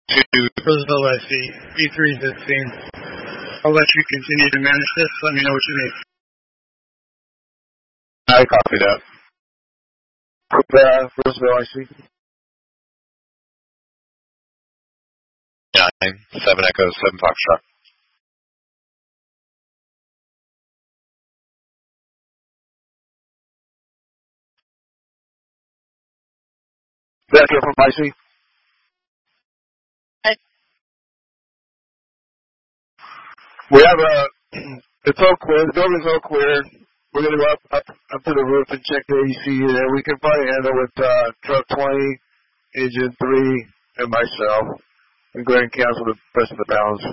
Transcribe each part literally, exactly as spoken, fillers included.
to Roosevelt I C. B three is at the scene. I'll let you continue to manage this. Let me know what you need. I copy that. Uh, Roosevelt I C. Nine, seven Echo, seven Foxtrot. Back here from I C. Hi. We have a, it's all clear, the building's all clear. We're going to go up, up up to the roof and check the A C there. We can probably handle with uh, truck twenty, engine three, and myself. And go ahead and cancel the rest of the balance.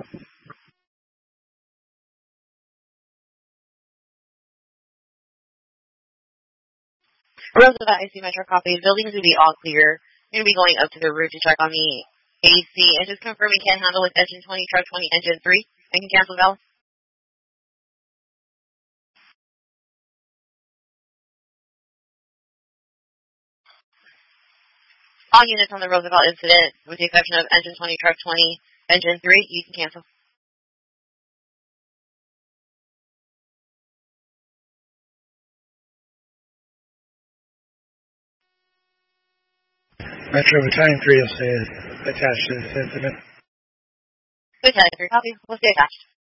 Roosevelt I C Metro copy. The building's going to be all clear. We're going to be going up to the roof to check on the A C and just confirm we can handle with engine twenty, truck twenty, engine three. I can cancel the balance. All units on the Roosevelt incident, with the exception of engine twenty, truck twenty, engine three, you can cancel. Metro Battalion three will stay attached to this incident. Battalion three, copy. We'll stay attached.